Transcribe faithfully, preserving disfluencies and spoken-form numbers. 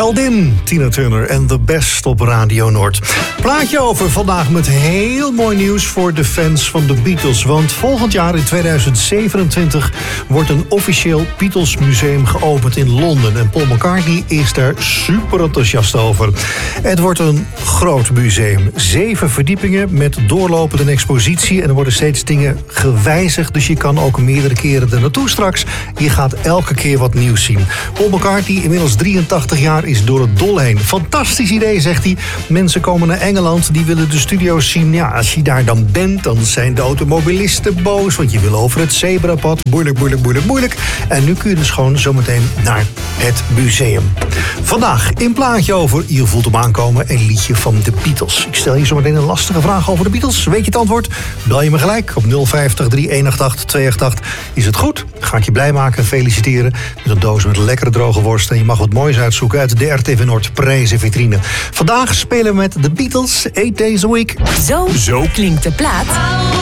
Heldin, Tina Turner en The Best op Radio Noord. Plaatje over vandaag met heel mooi nieuws voor de fans van de Beatles. Want volgend jaar in tweeduizend zevenentwintig wordt een officieel Beatles museum geopend in Londen. En Paul McCartney is daar super enthousiast over. Het wordt een groot museum. Zeven verdiepingen met doorlopende expositie. En er worden steeds dingen gewijzigd. Dus je kan ook meerdere keren er naartoe straks. Je gaat elke keer wat nieuws zien. Paul McCartney, inmiddels drieëntachtig jaar, is door het dol heen. Fantastisch idee, zegt hij. Mensen komen naar Engeland, die willen de studio's zien. Ja, als je daar dan bent, dan zijn de automobilisten boos. Want je wil over het zebrapad. Moeilijk, moeilijk, moeilijk, moeilijk. En nu kun je dus gewoon zometeen naar het museum. Vandaag in Plaatje over, je voelt hem aankomen, een liedje van de Beatles. Ik stel je zometeen een lastige vraag over de Beatles. Weet je het antwoord? Bel je me gelijk op nul vijftig, drie een acht acht, twee acht acht. Is het goed? Ga ik je blij maken en feliciteren met een doos met lekkere droge worst. En je mag wat moois uitzoeken uit de R T V Noord prijzenvitrine. Vandaag spelen we met de Beatles, eight days a week. Zo, zo klinkt de plaat